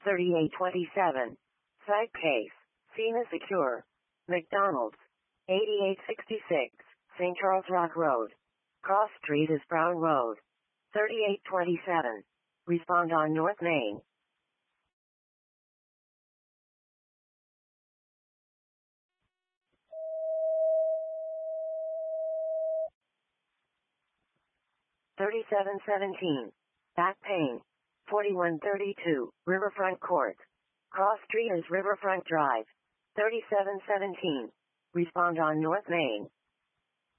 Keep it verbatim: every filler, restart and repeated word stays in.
thirty-eight twenty-seven. Side case. Cena Secure. McDonald's. eighty-eight sixty-six. Saint Charles Rock Road. Cross Street is Brown Road. thirty-eight twenty-seven. Respond on North Main. thirty-seven seventeen. Back pain. forty-one thirty-two. Riverfront Court. Cross Street is Riverfront Drive. thirty-seven seventeen. Respond on North Main.